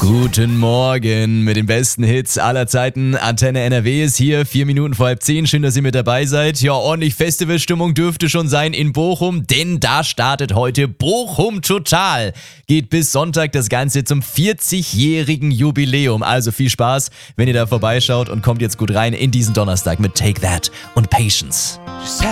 Guten Morgen mit den besten Hits aller Zeiten. Antenne NRW ist hier, 4 Minuten vor 9:30. Schön, dass ihr mit dabei seid. Ja, ordentlich Festivalstimmung dürfte schon sein in Bochum, denn da startet heute Bochum Total. Geht bis Sonntag das Ganze zum 40-jährigen Jubiläum. Also viel Spaß, wenn ihr da vorbeischaut und kommt jetzt gut rein in diesen Donnerstag mit Take That und Patience.